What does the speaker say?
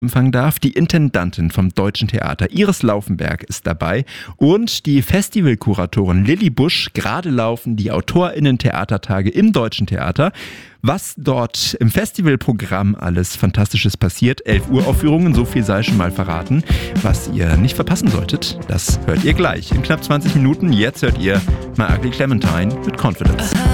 empfangen darf. Die Intendantin vom Deutschen Theater, Iris Laufenberg, ist dabei und die Festivalkuratorin Lilly Busch. Gerade laufen die AutorInnen-Theatertage im Deutschen Theater. Was dort im Festivalprogramm alles Fantastisches passiert, 11 Uhr Aufführungen, so viel sei schon mal verraten. Was ihr nicht verpassen solltet, das hört ihr gleich in knapp 20 Minuten. Jetzt hört ihr My Ugly Clementine mit Confidence.